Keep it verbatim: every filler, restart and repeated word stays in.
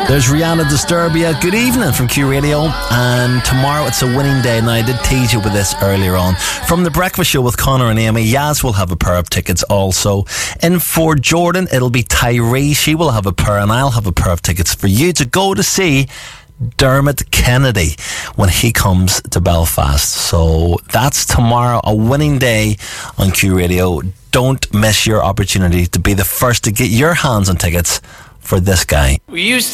There's Rihanna Disturbia. Good evening from Q Radio. And tomorrow it's a winning day. Now, I did tease you with this earlier on. From The Breakfast Show with Connor and Amy, Yaz will have a pair of tickets also. In for Jordan, it'll be Tyree. She will have a pair and I'll have a pair of tickets for you to go to see Dermot Kennedy when he comes to Belfast. So that's tomorrow, a winning day on Q Radio. Don't miss your opportunity to be the first to get your hands on tickets for this guy. We used